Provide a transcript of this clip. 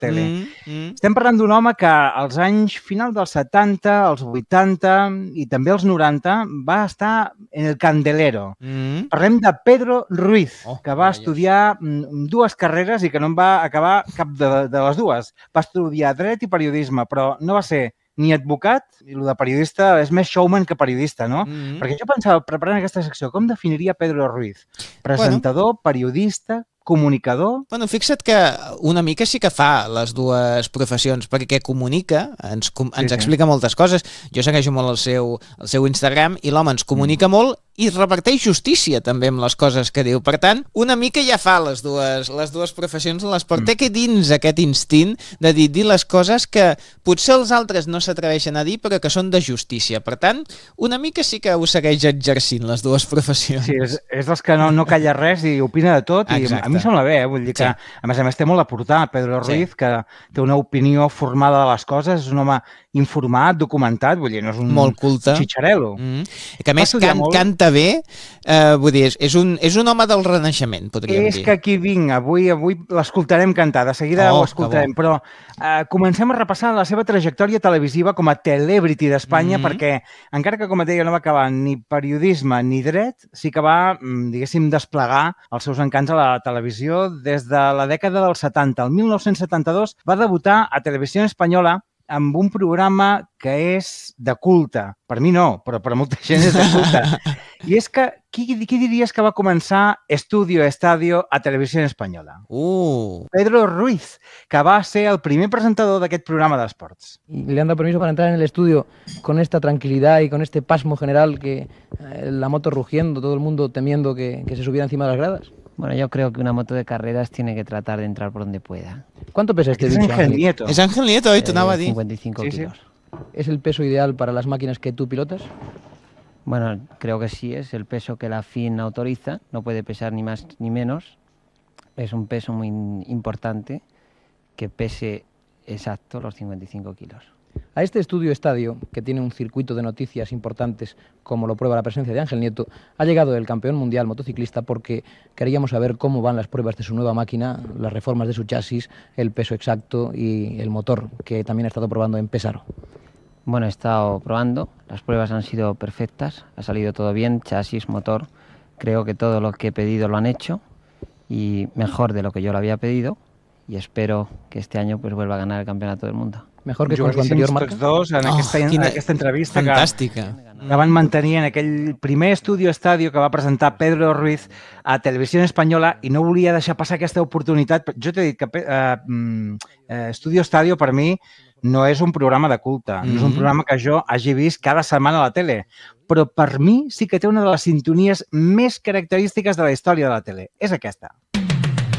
tele. Estem parlant d'un home que als anys final dels 70, els 80 i també els 90 va estar en el candelero. Parlem de Pedro Ruiz, que va estudiar dues carreres i que no en va acabar cap de les dues. Va estudiar dret i periodisme, però no va ser ni advocat, i el de periodista és més showman que periodista, no? Perquè jo pensava, preparant aquesta secció, com definiria Pedro Ruiz? Presentador, periodista, comunicador... Bueno, fixa't que una mica sí que fa les dues professions, perquè comunica, ens explica moltes coses. Jo segueixo molt el seu Instagram i l'home ens comunica molt i reparteix justícia també amb les coses que diu. Per tant, una mica ja fa les dues professions en l'esport. Té que dins aquest instint de dir les coses que potser els altres no s'atreveixen a dir, però que són de justícia. Per tant, una mica sí que ho segueix exercint, les dues professions. Sí, és dels que no calla res i opina de tot. I a mi em sembla bé, vull dir que, a més té molt a portar Pedro Ruiz, que té una opinió formada de les coses, és un home informat, documentat, vull dir, no és un molt culte, xitxarelo. Que a més canta bé, vull dir, és un home del Renaixement, podríem dir. És que aquí vinc, avui l'escoltarem cantar, de seguida ho escoltarem, però comencem a repassar la seva trajectòria televisiva com a celebrity d'Espanya, perquè encara que, com et deia, no va acabar ni periodisme ni dret, sí que va, diguéssim, desplegar els seus encants a la televisió des de la dècada dels 70. El 1972 va debutar a Televisió Espanyola amb un programa que és de culte. Per mi no, però per molta gent és de culte. I és que, qui diries que va començar Estudio Estadio a Televisió Espanyola? Pedro Ruiz, que va ser el primer presentador d'aquest programa d'esports. Le han dado permiso para entrar en el estudio con esta tranquilidad y con este pasmo general, que la moto rugiendo, todo el mundo temiendo que se subiera encima de las gradas. Bueno, yo creo que una moto de carreras tiene que tratar de entrar por donde pueda. ¿Cuánto pesa este bicho? Es Ángel Nieto. Es Ángel Nieto, hoy te anava a dir. 55 kilos. ¿Es el peso ideal para las máquinas que tú pilotas? Bueno, creo que sí, es el peso que la FIN autoriza, no puede pesar ni más ni menos. Es un peso muy importante que pese exacto los 55 kilos. A este Estudio Estadio, que tiene un circuito de noticias importantes, como lo prueba la presencia de Ángel Nieto, ha llegado el campeón mundial motociclista porque queríamos saber cómo van las pruebas de su nueva máquina, las reformas de su chasis, el peso exacto y el motor, que también ha estado probando en Pesaro. Bueno, he estado probando, las pruebas han sido perfectas, ha salido todo bien, chasis, motor, creo que todo lo que he pedido lo han hecho y mejor de lo que yo lo había pedido y espero que este año pues vuelva a ganar el campeonato del mundo. Mejor que con su anterior marca. Tots dos en aquesta entrevista fantàstica. Que van mantenir en aquell primer Estudio Estadio que va presentar Pedro Ruiz a Televisió Espanyola i no volia deixar passar aquesta oportunitat. Jo t'he dit que Estudio Estadio per mi no és un programa de culte, no és un programa que jo hagi vist cada setmana a la tele, però per mi sí que té una de les sintonies més característiques de la història de la tele. És aquesta.